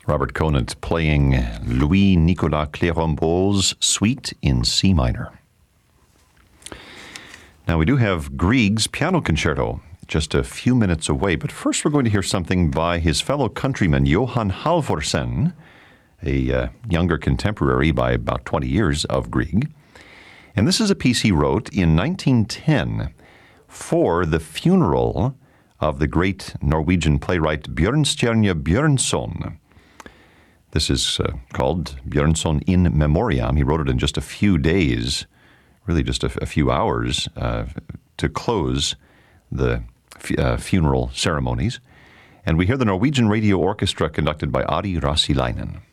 Robert Conant playing Louis-Nicolas Clérambault's Suite in C minor. Now, we do have Grieg's Piano Concerto just a few minutes away, but first we're going to hear something by his fellow countryman Johan Halvorsen, a younger contemporary by about 20 years of Grieg. And this is a piece he wrote in 1910 for the funeral of the great Norwegian playwright Bjørnstjerne Bjørnson. This is called Bjørnson in Memoriam. He wrote it in just a few days, really just a few hours, to close the funeral ceremonies. And we hear the Norwegian Radio Orchestra conducted by Ari Rasilainen.